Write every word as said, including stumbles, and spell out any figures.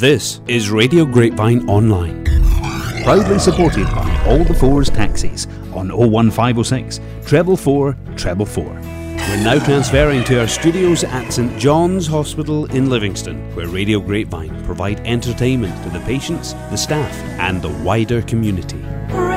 This is Radio Grapevine Online, proudly supported by All the Fours Taxis on oh one five oh six, treble four, treble four. We're now transferring to our studios at St John's Hospital in Livingston, where Radio Grapevine provide entertainment to the patients, the staff and the wider community.